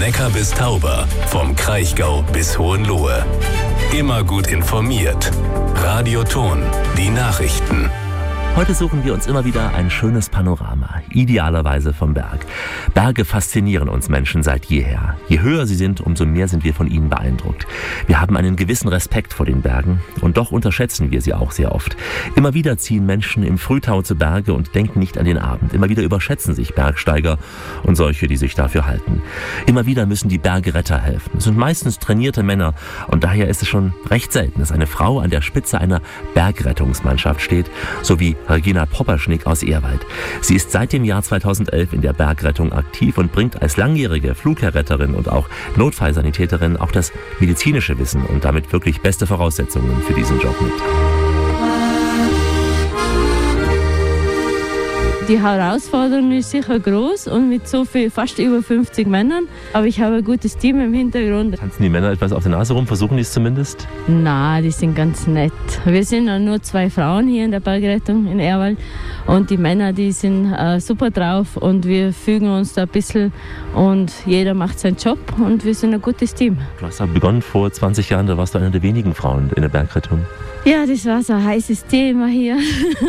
Neckar bis Tauber, vom Kraichgau bis Hohenlohe. Immer gut informiert. Radio Thon, die Nachrichten. Heute suchen wir uns immer wieder ein schönes Panorama, idealerweise vom Berg. Berge faszinieren uns Menschen seit jeher. Je höher sie sind, umso mehr sind wir von ihnen beeindruckt. Wir haben einen gewissen Respekt vor den Bergen und doch unterschätzen wir sie auch sehr oft. Immer wieder ziehen Menschen im Frühtau zu Berge und denken nicht an den Abend. Immer wieder überschätzen sich Bergsteiger und solche, die sich dafür halten. Immer wieder müssen die Bergretter helfen. Es sind meistens trainierte Männer und daher ist es schon recht selten, dass eine Frau an der Spitze einer Bergrettungsmannschaft steht, so wie Regina Popperschnick aus Ehrwald. Sie ist seit dem Jahr 2011 in der Bergrettung aktiv und bringt als langjährige Flugherretterin und auch Notfallsanitäterin auch das medizinische Wissen und damit wirklich beste Voraussetzungen für diesen Job mit. Die Herausforderung ist sicher groß und mit so viel, fast über 50 Männern. Aber ich habe ein gutes Team im Hintergrund. Tanzen die Männer etwas auf der Nase rum? Versuchen die es zumindest? Na, die sind ganz nett. Wir sind nur 2 Frauen hier in der Bergrettung in Ehrwald. Und die Männer, die sind super drauf und wir fügen uns da ein bisschen und jeder macht seinen Job und wir sind ein gutes Team. Du hast begonnen vor 20 Jahren, da warst du eine der wenigen Frauen in der Bergrettung. Ja, das war so ein heißes Thema hier.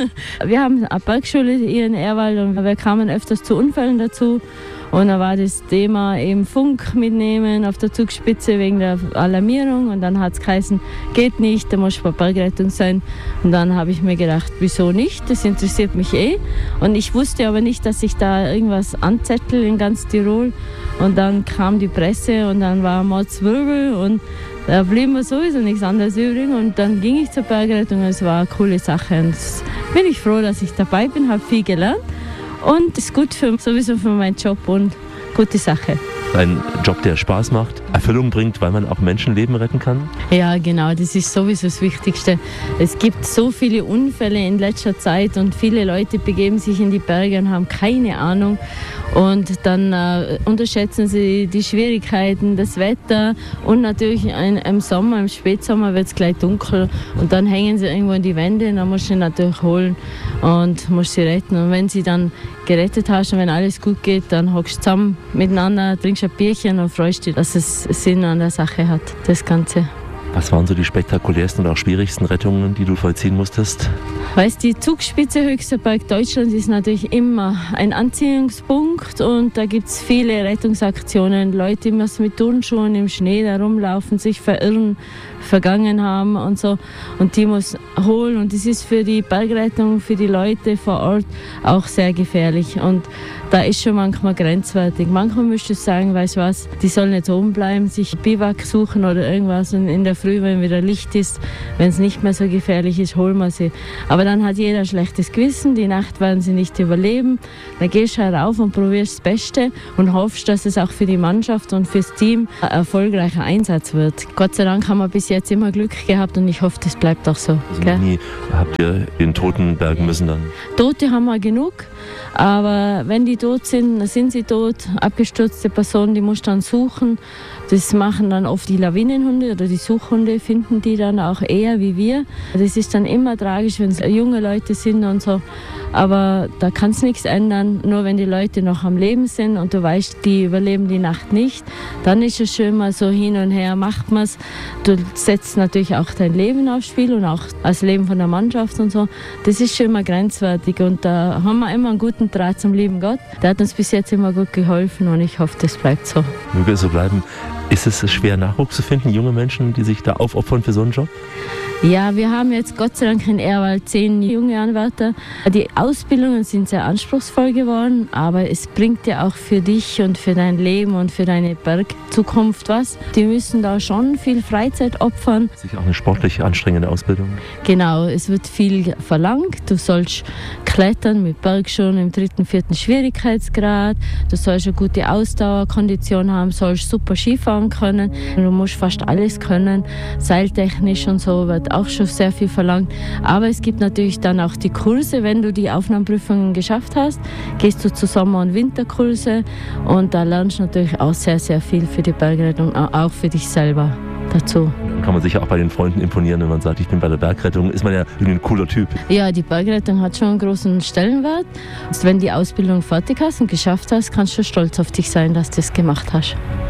Wir haben eine Bergschule hier in Ehrwald und wir kamen öfters zu Unfällen dazu. Und da war das Thema eben Funk mitnehmen auf der Zugspitze wegen der Alarmierung. Und dann hat es geheißen, geht nicht, da muss bei Bergrettung sein. Und dann habe ich mir gedacht, wieso nicht? Das interessiert mich eh. Und ich wusste aber nicht, dass ich da irgendwas anzettel in ganz Tirol. Und dann kam die Presse und dann war Mordswirbel und da blieb mir sowieso nichts anderes übrig und dann ging ich zur Bergrettung und es war eine coole Sache. Und bin ich froh, dass ich dabei bin, habe viel gelernt und es ist gut sowieso für meinen Job und gute Sache. Ein Job, der Spaß macht, Erfüllung bringt, weil man auch Menschenleben retten kann? Ja, genau, das ist sowieso das Wichtigste. Es gibt so viele Unfälle in letzter Zeit und viele Leute begeben sich in die Berge und haben keine Ahnung. Und dann unterschätzen sie die Schwierigkeiten, das Wetter und natürlich im Sommer, im Spätsommer wird es gleich dunkel und dann hängen sie irgendwo in die Wände und dann musst du sie natürlich holen und musst sie retten. Und wenn sie dann gerettet hast und wenn alles gut geht, dann hockst du zusammen miteinander, trinkst ein Bierchen und freust dich, dass es Sinn an der Sache hat, das Ganze. Was waren so die spektakulärsten und auch schwierigsten Rettungen, die du vollziehen musstest? Weißt, die Zugspitze höchster Berg Deutschlands ist natürlich immer ein Anziehungspunkt und da gibt es viele Rettungsaktionen. Leute, die mit Turnschuhen im Schnee da rumlaufen, sich verirren, vergangen haben und so. Und die muss holen und das ist für die Bergrettung, für die Leute vor Ort auch sehr gefährlich. Und da ist schon manchmal grenzwertig. Manchmal müsste ich sagen, weißt du was, die sollen nicht oben bleiben, sich Biwak suchen oder irgendwas und in der Früh, wenn wieder Licht ist, wenn es nicht mehr so gefährlich ist, holen wir sie. Aber dann hat jeder ein schlechtes Gewissen, die Nacht werden sie nicht überleben. Dann gehst du herauf und probierst das Beste und hoffst, dass es auch für die Mannschaft und fürs Team ein erfolgreicher Einsatz wird. Gott sei Dank haben wir bis jetzt immer Glück gehabt und ich hoffe, das bleibt auch so. Also nie habt ihr den Toten bergen müssen dann? Tote haben wir genug, aber wenn die tot sind, dann sind sie tot. Abgestürzte Personen, die musst du dann suchen. Das machen dann oft die Lawinenhunde oder die Suchhunde, finden die dann auch eher wie wir. Das ist dann immer tragisch, wenn es junge Leute sind und so. Aber da kannst du nichts ändern. Nur wenn die Leute noch am Leben sind und du weißt, die überleben die Nacht nicht, dann ist es schön mal so hin und her, macht man es. Du setzt natürlich auch dein Leben aufs Spiel und auch das Leben von der Mannschaft und so. Das ist schon mal grenzwertig und da haben wir immer einen guten Draht zum lieben Gott. Der hat uns bis jetzt immer gut geholfen und ich hoffe, das bleibt so. Möge es so bleiben. Ist es schwer, Nachwuchs zu finden, junge Menschen, die sich da aufopfern für so einen Job? Ja, wir haben jetzt Gott sei Dank in Ehrwald 10 junge Anwärter. Die Ausbildungen sind sehr anspruchsvoll geworden, aber es bringt ja auch für dich und für dein Leben und für deine Bergzukunft was. Die müssen da schon viel Freizeit opfern. Sicher auch eine sportlich anstrengende Ausbildung. Genau, es wird viel verlangt. Du sollst klettern mit Bergschuhen im 3., 4. Schwierigkeitsgrad. Du sollst eine gute Ausdauerkondition haben, sollst super Skifahren können. Du musst fast alles können, seiltechnisch und so wird auch schon sehr viel verlangt. Aber es gibt natürlich dann auch die Kurse, wenn du die Aufnahmeprüfungen geschafft hast, gehst du zu Sommer- und Winterkurse und da lernst du natürlich auch sehr, sehr viel für die Bergrettung, auch für dich selber dazu. Dann kann man sich ja auch bei den Freunden imponieren, wenn man sagt, ich bin bei der Bergrettung, ist man ja irgendwie ein cooler Typ. Ja, die Bergrettung hat schon einen großen Stellenwert. Und wenn du die Ausbildung fertig hast und geschafft hast, kannst du stolz auf dich sein, dass du das gemacht hast.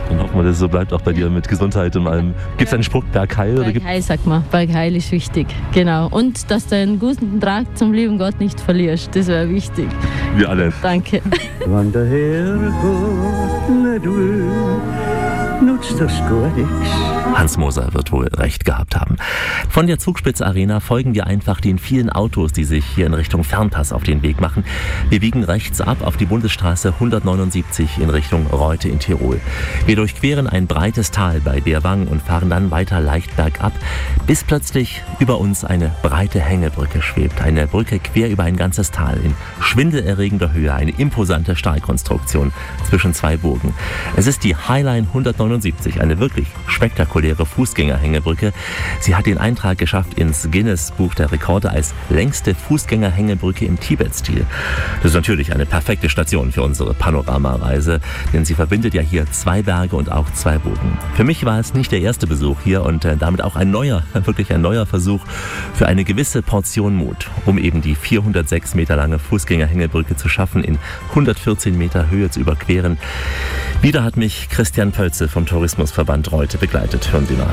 Dann hoffen wir, dass es so bleibt auch bei dir mit Gesundheit und allem. Gibt es einen Spruch, Bergheil? Bergheil, sag mal. Bergheil ist wichtig, genau. Und dass du einen guten Draht zum lieben Gott nicht verlierst, das wäre wichtig. Wir alle. Danke. Wann der Herrgott nicht will, nutzt das gar nichts. Hans Moser wird wohl recht gehabt haben. Von der Zugspitze Arena folgen wir einfach den vielen Autos, die sich hier in Richtung Fernpass auf den Weg machen. Wir biegen rechts ab auf die Bundesstraße 179 in Richtung Reute in Tirol. Wir durchqueren ein breites Tal bei Beerwang und fahren dann weiter leicht bergab, bis plötzlich über uns eine breite Hängebrücke schwebt. Eine Brücke quer über ein ganzes Tal in schwindelerregender Höhe. Eine imposante Stahlkonstruktion zwischen zwei Burgen. Es ist die Highline 179, eine wirklich spektakuläre Fußgängerhängebrücke. Sie hat den Eintrag geschafft ins Guinness-Buch der Rekorde als längste Fußgängerhängebrücke im Tibet-Stil. Das ist natürlich eine perfekte Station für unsere Panoramareise, denn sie verbindet ja hier zwei Berge und auch zwei Burgen. Für mich war es nicht der erste Besuch hier und damit auch wirklich ein neuer Versuch für eine gewisse Portion Mut, um eben die 406 Meter lange Fußgängerhängebrücke zu schaffen, in 114 Meter Höhe zu überqueren. Wieder hat mich Christian Pölze vom Tourismusverband Reute begleitet. Hören Sie nach.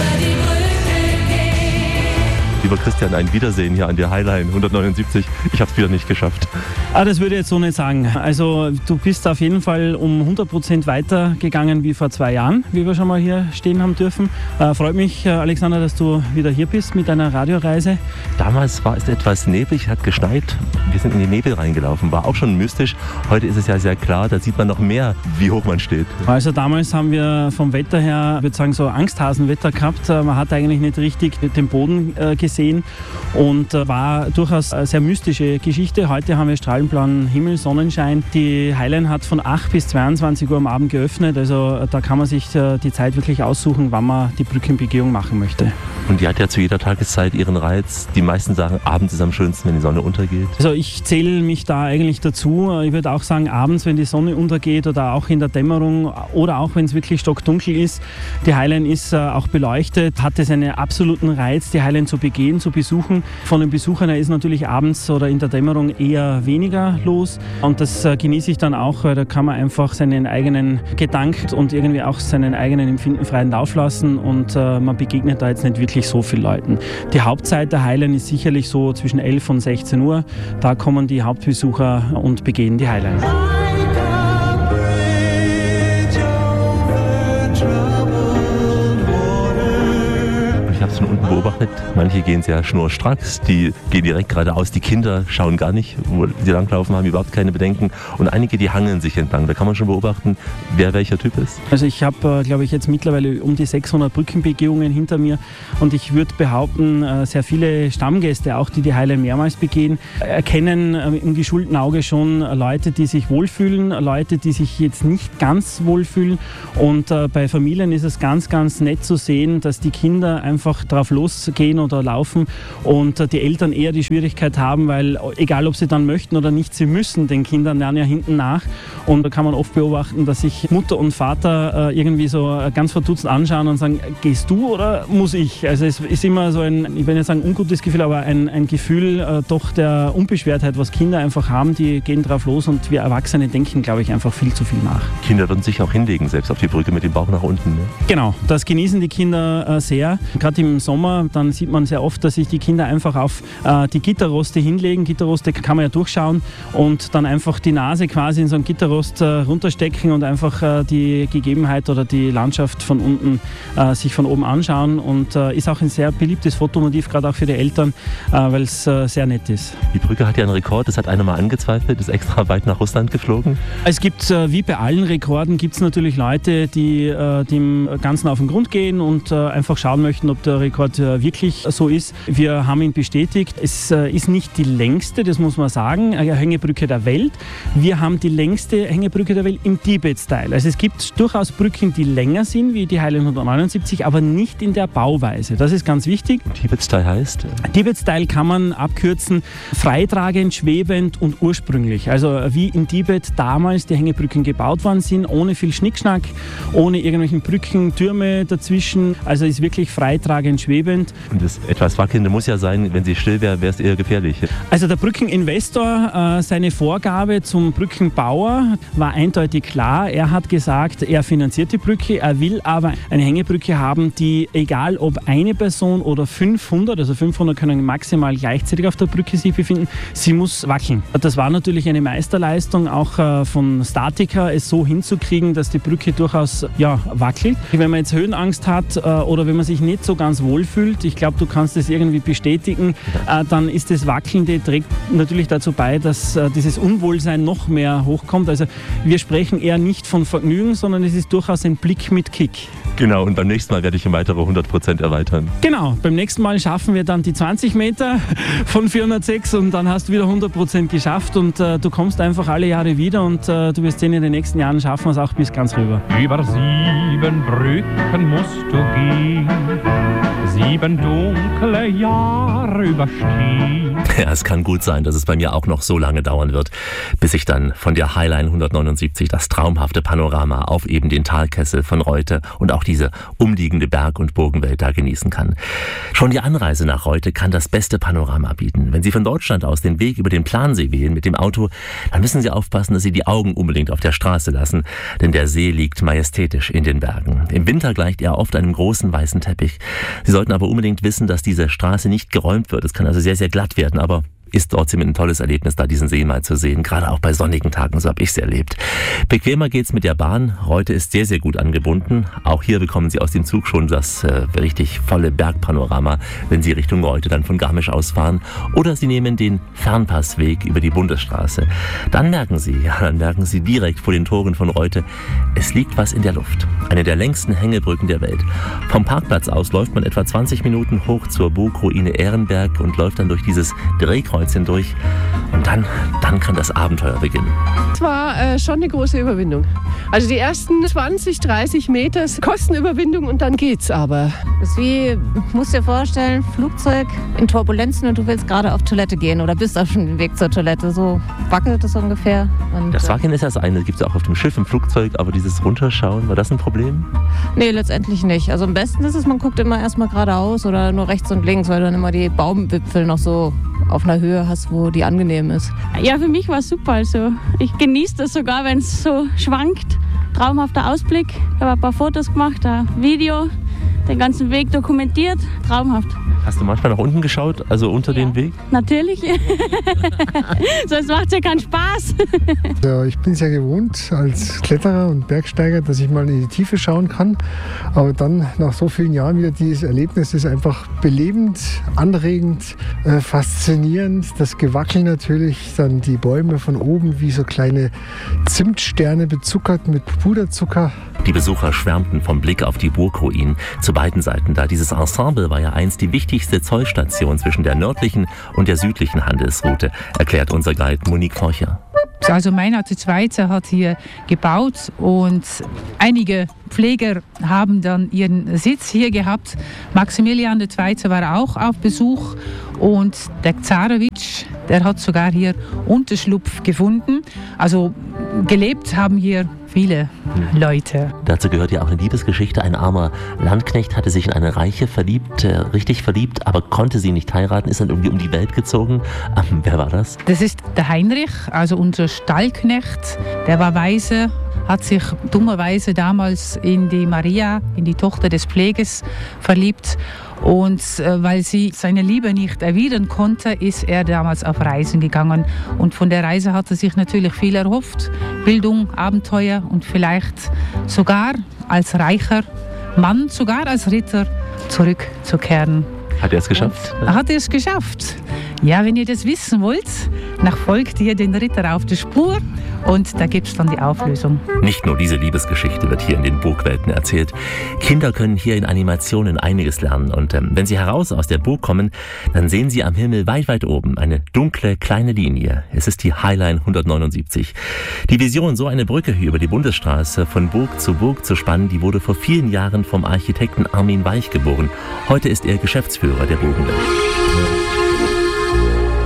Lieber Christian, ein Wiedersehen hier an der Highline 179. Ich habe es wieder nicht geschafft. Das würde ich jetzt so nicht sagen. Also du bist auf jeden Fall um 100% weiter gegangen wie vor 2 Jahren, wie wir schon mal hier stehen haben dürfen. Freut mich, Alexander, dass du wieder hier bist mit deiner Radioreise. Damals war es etwas neblig, hat geschneit. Wir sind in den Nebel reingelaufen, war auch schon mystisch. Heute ist es ja sehr klar, da sieht man noch mehr, wie hoch man steht. Also damals haben wir vom Wetter her, ich würde sagen, so Angsthasenwetter gehabt. Man hat eigentlich nicht richtig den Boden gesehen und war durchaus eine sehr mystische Geschichte. Heute haben wir strahlenblauen Himmel, Sonnenschein. Die Highline hat von 8 bis 22 Uhr am Abend geöffnet, also da kann man sich die Zeit wirklich aussuchen, wann man die Brückenbegehung machen möchte. Und die hat ja zu jeder Tageszeit ihren Reiz. Die meisten sagen, abends ist am schönsten, wenn die Sonne untergeht. Also ich zähle mich da eigentlich dazu. Ich würde auch sagen, abends, wenn die Sonne untergeht oder auch in der Dämmerung oder auch wenn es wirklich stockdunkel ist, die Highline ist auch beleuchtet, hat es einen absoluten Reiz, die Highline zu begehen, zu besuchen. Von den Besuchern her ist natürlich abends oder in der Dämmerung eher weniger los und das genieße ich dann auch, weil da kann man einfach seinen eigenen Gedanken und irgendwie auch seinen eigenen Empfinden freien Lauf lassen und man begegnet da jetzt nicht wirklich so vielen Leuten. Die Hauptzeit der Highline ist sicherlich so zwischen 11 und 16 Uhr. Da kommen die Hauptbesucher und begehen die Highline. Ich habe es von unten beobachtet. Manche gehen sehr schnurstracks, die gehen direkt geradeaus. Die Kinder schauen gar nicht, wo sie langlaufen, haben überhaupt keine Bedenken. Und einige, die hangeln sich entlang. Da kann man schon beobachten, wer welcher Typ ist. Also ich habe, glaube ich, jetzt mittlerweile um die 600 Brückenbegehungen hinter mir. Und ich würde behaupten, sehr viele Stammgäste, auch die Highline mehrmals begehen, erkennen im geschulten Auge schon Leute, die sich wohlfühlen, Leute, die sich jetzt nicht ganz wohlfühlen. Und bei Familien ist es ganz, ganz nett zu sehen, dass die Kinder einfach drauf losgehen oder laufen und die Eltern eher die Schwierigkeit haben, weil egal ob sie dann möchten oder nicht, sie müssen den Kindern lernen ja hinten nach und da kann man oft beobachten, dass sich Mutter und Vater irgendwie so ganz verdutzt anschauen und sagen, gehst du oder muss ich? Also es ist immer so ein, ich will nicht sagen ungutes Gefühl, aber ein Gefühl doch der Unbeschwertheit, was Kinder einfach haben, die gehen drauf los und wir Erwachsene denken, glaube ich, einfach viel zu viel nach. Kinder würden sich auch hinlegen, selbst auf die Brücke mit dem Bauch nach unten. Ne? Genau, das genießen die Kinder sehr. Gerade im Sommer, dann sieht man sehr oft, dass sich die Kinder einfach auf die Gitterroste hinlegen. Gitterroste kann man ja durchschauen und dann einfach die Nase quasi in so einen Gitterrost runterstecken und einfach die Gegebenheit oder die Landschaft von unten sich von oben anschauen und ist auch ein sehr beliebtes Fotomotiv, gerade auch für die Eltern, weil es sehr nett ist. Die Brücke hat ja einen Rekord, das hat einer mal angezweifelt, ist extra weit nach Russland geflogen. Es gibt, wie bei allen Rekorden, gibt es natürlich Leute, die dem Ganzen auf den Grund gehen und einfach schauen möchten, ob der Rekord wirklich so ist. Wir haben ihn bestätigt. Es ist nicht die längste, das muss man sagen, Hängebrücke der Welt. Wir haben die längste Hängebrücke der Welt im Tibet-Style. Also es gibt durchaus Brücken, die länger sind, wie die Highline 179, aber nicht in der Bauweise. Das ist ganz wichtig. Tibet-Style heißt? Tibet-Style kann man abkürzen, freitragend, schwebend und ursprünglich. Also wie in Tibet damals die Hängebrücken gebaut worden sind, ohne viel Schnickschnack, ohne irgendwelchen Brücken, Türme dazwischen. Also ist wirklich freitragend, schwebend. Und das etwas Wackelnde muss ja sein, wenn sie still wäre, wäre es eher gefährlich. Also der Brückeninvestor, seine Vorgabe zum Brückenbauer war eindeutig klar. Er hat gesagt, er finanziert die Brücke, er will aber eine Hängebrücke haben, die, egal ob eine Person oder 500, also 500 können maximal gleichzeitig auf der Brücke sich befinden, sie muss wackeln. Das war natürlich eine Meisterleistung, auch von Statiker, es so hinzukriegen, dass die Brücke durchaus wackelt. Wenn man jetzt Höhenangst hat oder wenn man sich nicht so ganz wohl fühlt, ich glaube, du kannst das irgendwie bestätigen, dann ist das Wackelnde, trägt natürlich dazu bei, dass dieses Unwohlsein noch mehr hochkommt. Also wir sprechen eher nicht von Vergnügen, sondern es ist durchaus ein Blick mit Kick. Genau, und beim nächsten Mal werde ich um weitere 100% erweitern. Genau, beim nächsten Mal schaffen wir dann die 20 Meter von 406 und dann hast du wieder 100% geschafft und du kommst einfach alle Jahre wieder und du wirst sehen, in den nächsten Jahren schaffen wir es auch bis ganz rüber. Über 7 Brücken musst du gehen, 7 dunkle Jahre überstehen. Ja, es kann gut sein, dass es bei mir auch noch so lange dauern wird, bis ich dann von der Highline 179 das traumhafte Panorama auf eben den Talkessel von Reutte und auch diese umliegende Berg- und Burgenwelt da genießen kann. Schon die Anreise nach Reutte kann das beste Panorama bieten. Wenn Sie von Deutschland aus den Weg über den Plansee wählen mit dem Auto, dann müssen Sie aufpassen, dass Sie die Augen unbedingt auf der Straße lassen, denn der See liegt majestätisch in den Bergen. Im Winter gleicht er oft einem großen weißen Teppich. Sie sollten aber unbedingt wissen, dass diese Straße nicht geräumt wird. Es kann also sehr, sehr glatt werden, aber ist trotzdem ein tolles Erlebnis, da diesen See mal zu sehen, gerade auch bei sonnigen Tagen, so habe ich es erlebt. Bequemer geht's mit der Bahn. Reutte ist sehr, sehr gut angebunden. Auch hier bekommen Sie aus dem Zug schon das richtig volle Bergpanorama, wenn Sie Richtung Reutte dann von Garmisch ausfahren. Oder Sie nehmen den Fernpassweg über die Bundesstraße. Dann merken Sie direkt vor den Toren von Reutte, es liegt was in der Luft. Eine der längsten Hängebrücken der Welt. Vom Parkplatz aus läuft man etwa 20 Minuten hoch zur Burgruine Ehrenberg und läuft dann durch dieses Drehkreuz hindurch und dann kann das Abenteuer beginnen. Es war schon eine große Überwindung. Also die ersten 20, 30 Meter kosten Überwindung und dann geht's aber. Das ist wie, musst dir vorstellen, Flugzeug in Turbulenzen und du willst gerade auf Toilette gehen oder bist auf dem Weg zur Toilette. So wackelt es ungefähr. Und das Wackeln ist das eine, das gibt es auch auf dem Schiff, im Flugzeug, aber dieses Runterschauen, war das ein Problem? Nee, letztendlich nicht. Also am besten ist es, man guckt immer erstmal geradeaus oder nur rechts und links, weil du dann immer die Baumwipfel noch so auf einer Höhe hast, wo die angenehm ist. Ja, für mich war es super. Also ich genieße das sogar, wenn es so schwankt. Traumhafter Ausblick. Ich habe ein paar Fotos gemacht, ein Video, den ganzen Weg dokumentiert. Traumhaft. Hast du manchmal nach unten geschaut, also unter den Weg? Natürlich. Sonst macht es ja keinen Spaß. Ja, ich bin es ja gewohnt als Kletterer und Bergsteiger, dass ich mal in die Tiefe schauen kann. Aber dann nach so vielen Jahren wieder dieses Erlebnis ist einfach belebend, anregend, faszinierend. Das Gewackel natürlich, dann die Bäume von oben wie so kleine Zimtsterne bezuckert mit Puderzucker. Die Besucher schwärmten vom Blick auf die Burgruinen zu beiden Seiten da. Dieses Ensemble war ja einst die wichtigste Zollstation zwischen der nördlichen und der südlichen Handelsroute, erklärt unser Guide Monique Forcher. Also Meinhard II. Hat hier gebaut und einige Pfleger haben dann ihren Sitz hier gehabt. Maximilian II. War auch auf Besuch und der Zarewitsch, der hat sogar hier Unterschlupf gefunden. Also gelebt haben hier viele Leute. Dazu gehört ja auch eine Liebesgeschichte. Ein armer Landknecht hatte sich in eine Reiche verliebt, richtig verliebt, aber konnte sie nicht heiraten, ist dann irgendwie um die Welt gezogen. Wer war das? Das ist der Heinrich, also unser Stallknecht. Der war Waise, hat sich dummerweise damals in die Maria, in die Tochter des Pflegers, verliebt. Und weil sie seine Liebe nicht erwidern konnte, ist er damals auf Reisen gegangen. Und von der Reise hat er sich natürlich viel erhofft. Bildung, Abenteuer und vielleicht sogar als reicher Mann, sogar als Ritter zurückzukehren. Hat er es geschafft? Hat er es geschafft. Ja, wenn ihr das wissen wollt, folgt ihr den Ritter auf der Spur und da gibt es dann die Auflösung. Nicht nur diese Liebesgeschichte wird hier in den Burgwelten erzählt. Kinder können hier in Animationen einiges lernen und wenn sie heraus aus der Burg kommen, dann sehen sie am Himmel weit, weit oben eine dunkle, kleine Linie. Es ist die Highline 179. Die Vision, so eine Brücke hier über die Bundesstraße von Burg zu spannen, die wurde vor vielen Jahren vom Architekten Armin Weich geboren. Heute ist er Geschäftsführer der Burgenwelt.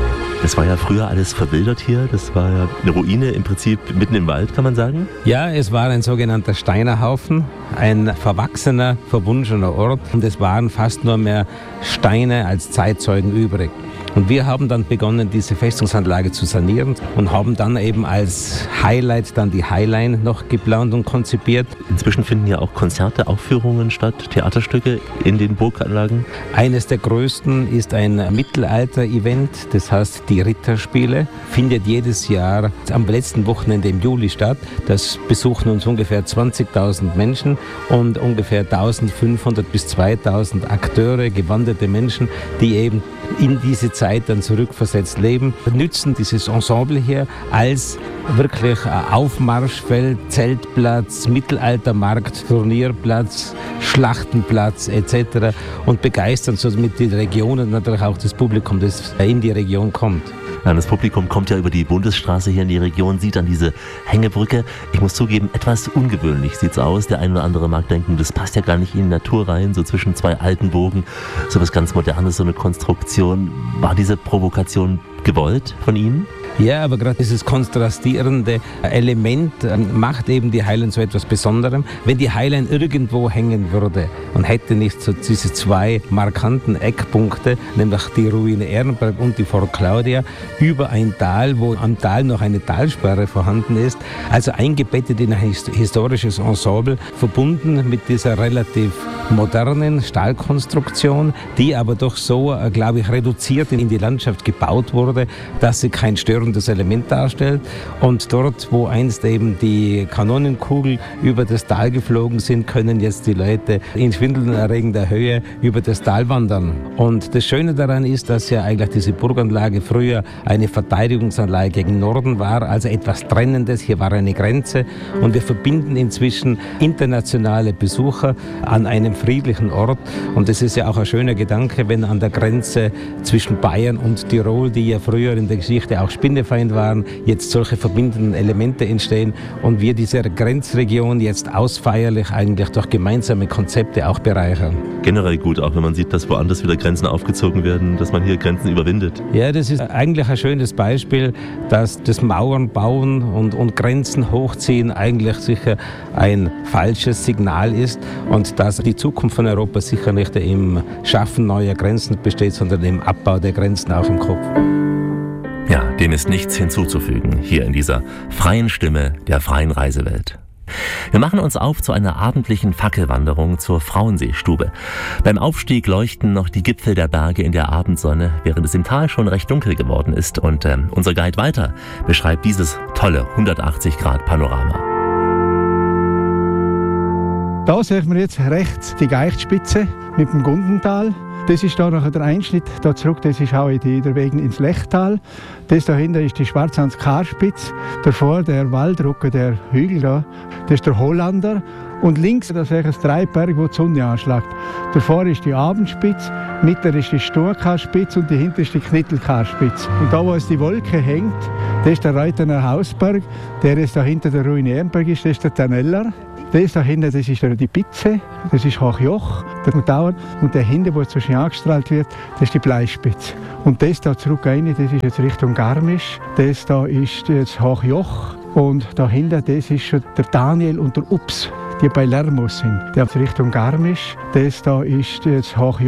Das war ja früher alles verwildert hier. Das war ja eine Ruine im Prinzip mitten im Wald, kann man sagen. Ja, es war ein sogenannter Steinerhaufen, ein verwachsener, verwunschener Ort. Und es waren fast nur mehr Steine als Zeitzeugen übrig. Und wir haben dann begonnen, diese Festungsanlage zu sanieren und haben dann eben als Highlight dann die Highline noch geplant und konzipiert. Inzwischen finden ja auch Konzerte, Aufführungen statt, Theaterstücke in den Burganlagen. Eines der größten ist ein Mittelalter-Event, das heißt die Ritterspiele. Findet jedes Jahr am letzten Wochenende im Juli statt. Das besuchen uns ungefähr 20.000 Menschen und ungefähr 1.500 bis 2.000 Akteure, gewanderte Menschen, die eben in diese Zeit dann zurückversetzt leben, nützen dieses Ensemble hier als wirklich Aufmarschfeld, Zeltplatz, Mittelaltermarkt, Turnierplatz, Schlachtenplatz etc. und begeistern somit die Region und natürlich auch das Publikum, das in die Region kommt. Ja, das Publikum kommt ja über die Bundesstraße hier in die Region, sieht dann diese Hängebrücke. Ich muss zugeben, etwas ungewöhnlich sieht's aus. Der eine oder andere mag denken, das passt ja gar nicht in die Natur rein, so zwischen zwei alten Burgen, so was ganz Modernes, so eine Konstruktion. War diese Provokation gewollt von Ihnen? Ja, aber gerade dieses kontrastierende Element macht eben die Highline so etwas Besonderem. Wenn die Highline irgendwo hängen würde und hätte nicht so diese zwei markanten Eckpunkte, nämlich die Ruine Ehrenberg und die Fort Claudia, über ein Tal, wo am Tal noch eine Talsperre vorhanden ist, also eingebettet in ein historisches Ensemble, verbunden mit dieser relativ modernen Stahlkonstruktion, die aber doch so, glaube ich, reduziert in die Landschaft gebaut wurde, dass sie kein störendes Element darstellt. Und dort, wo einst eben die Kanonenkugel über das Tal geflogen sind, können jetzt die Leute in schwindelerregender Höhe über das Tal wandern. Und das Schöne daran ist, dass ja eigentlich diese Burganlage früher eine Verteidigungsanlage gegen Norden war, also etwas Trennendes. Hier war eine Grenze und wir verbinden inzwischen internationale Besucher an einem friedlichen Ort. Und das ist ja auch ein schöner Gedanke, wenn an der Grenze zwischen Bayern und Tirol, die ja früher in der Geschichte auch Spinnefeind waren, jetzt solche verbindenden Elemente entstehen und wir diese Grenzregion jetzt ausfeierlich eigentlich durch gemeinsame Konzepte auch bereichern. Generell gut, auch wenn man sieht, dass woanders wieder Grenzen aufgezogen werden, dass man hier Grenzen überwindet. Ja, das ist eigentlich ein schönes Beispiel, dass das Mauern bauen und Grenzen hochziehen eigentlich sicher ein falsches Signal ist und dass die Zukunft von Europa sicher nicht im Schaffen neuer Grenzen besteht, sondern im Abbau der Grenzen auch im Kopf. Ja, dem ist nichts hinzuzufügen, hier in dieser freien Stimme der freien Reisewelt. Wir machen uns auf zu einer abendlichen Fackelwanderung zur Frauenseestube. Beim Aufstieg leuchten noch die Gipfel der Berge in der Abendsonne, während es im Tal schon recht dunkel geworden ist. Und unser Guide Walter beschreibt dieses tolle 180-Grad-Panorama. Da sehen wir jetzt rechts die Geichtspitze mit dem Gundental. Das ist da nachher der Einschnitt da zurück, das ist auch der Weg ins Lechtal. Das dahinter ist die Schwarzhans-Karspitz. Davor der Waldrücken, der Hügel da, das ist der Hollander. Und links, da sehe ich das Dreiberg, wo die Sonne anschlägt. Davor ist die Abendspitz, mittlere ist die Sturkarspitz und dahinter ist die Knittelkarspitz. Und da, wo es die Wolke hängt, das ist der Reutener Hausberg. Der ist da hinter der Ruine Ehrenberg, das ist der Taneller. Das da hinten, das ist die Pitze, das ist Hochjoch, der Tower. Und der hinten, wo es so schön angestrahlt wird, das ist die Bleispitze. Und das da zurück rein, das ist jetzt Richtung Garmisch. Das da ist jetzt Hochjoch. Und da hinten, das ist schon der Daniel und der Ups, die bei Lermos sind. Der Richtung Garmisch. Das da ist jetzt Hochjoch.